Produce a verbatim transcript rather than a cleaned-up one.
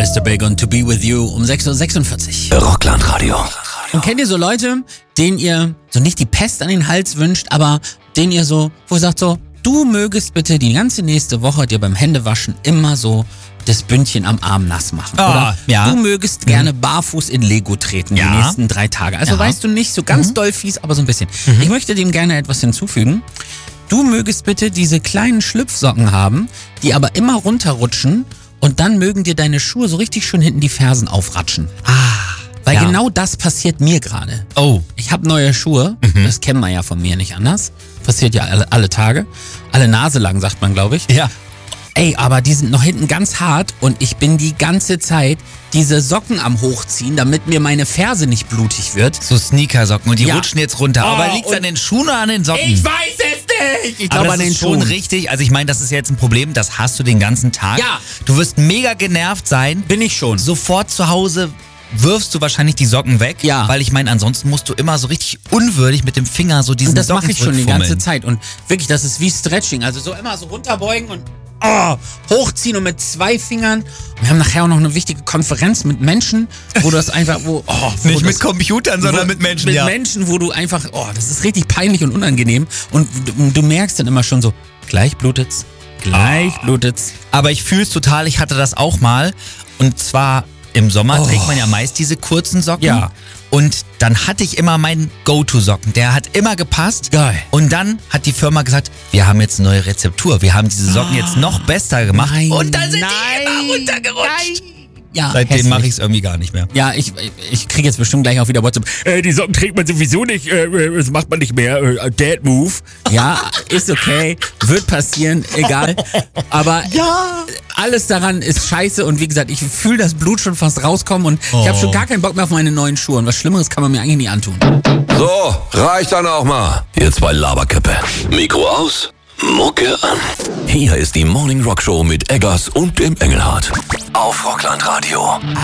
Chester Baker und To Be With You um sechs Uhr sechsundvierzig. Rockland Radio. Und kennt ihr so Leute, denen ihr so nicht die Pest an den Hals wünscht, aber denen ihr so, wo ihr sagt so, du mögest bitte die ganze nächste Woche dir beim Händewaschen immer so das Bündchen am Arm nass machen. Ah, Oder ja. du mögest mhm. gerne barfuß in Lego treten Ja. die nächsten drei Tage. Also Ja. weißt du nicht, so ganz Mhm. doll fies, aber so ein bisschen. Mhm. Ich möchte dem gerne etwas hinzufügen. Du mögest bitte diese kleinen Schlüpfsocken haben, die aber immer runterrutschen und dann mögen dir deine Schuhe so richtig schön hinten die Fersen aufratschen. Ah, Weil ja. genau das passiert mir gerade. Oh. Ich habe neue Schuhe, Mhm. das kennen wir ja von mir nicht anders. Passiert ja alle, alle Tage. Alle Nase lang, sagt man, glaube ich. Ja. Ey, aber die sind noch hinten ganz hart und ich bin die ganze Zeit diese Socken am Hochziehen, damit mir meine Ferse nicht blutig wird. So Sneakersocken und die Ja. rutschen jetzt runter. Oh, Aber liegt's und- an den Schuhen oder an den Socken? Ich weiß es nicht! Ich Aber glaube das an den ist schon Schuhen. richtig. Also ich meine, das ist jetzt ein Problem, das hast du den ganzen Tag. Ja. Du wirst mega genervt sein. Bin ich schon. Sofort zu Hause wirfst du wahrscheinlich die Socken weg. Ja. Weil ich meine, ansonsten musst du immer so richtig unwürdig mit dem Finger so diesen Und das Socken mache ich schon die ganze zurückfummeln. Zeit. Und wirklich, das ist wie Stretching. Also so immer so runterbeugen und oh, hochziehen und mit zwei Fingern. Und wir haben nachher auch noch eine wichtige Konferenz mit Menschen, wo du das einfach, wo, oh, wo Nicht das, mit Computern, sondern wo, mit Menschen, Mit ja. Menschen, wo du einfach, oh, das ist richtig peinlich und unangenehm. Und du, du merkst dann immer schon so, gleich blutet's, gleich Ah. blutet's. Aber ich fühl's total, ich hatte das auch mal. Und zwar im Sommer Oh. trägt man ja meist diese kurzen Socken. Ja. Und dann hatte ich immer meinen Go-To-Socken. Der hat immer gepasst. Geil. Und dann hat die Firma gesagt, wir haben jetzt eine neue Rezeptur. Wir haben diese Socken jetzt noch besser gemacht. Nein, und dann sind nein, die immer runtergerutscht. Nein. Ja, Seitdem hässlich. mache ich es irgendwie gar nicht mehr. Ja, ich, ich kriege jetzt bestimmt gleich auch wieder WhatsApp. Äh, die Socken trägt man sowieso nicht, äh, äh, das macht man nicht mehr. Äh, Dad Move. Ja, ist okay, wird passieren, egal. Aber Ja. alles daran ist scheiße und wie gesagt, ich fühle das Blut schon fast rauskommen und Oh. ich habe schon gar keinen Bock mehr auf meine neuen Schuhe. Und was Schlimmeres kann man mir eigentlich nie antun. So, reicht dann auch mal. Jetzt bei Laberköppe. Mikro aus, Mucke an. Hier ist die Morning Rock Show mit Eggers und dem Engelhardt. Auf Rockland Radio.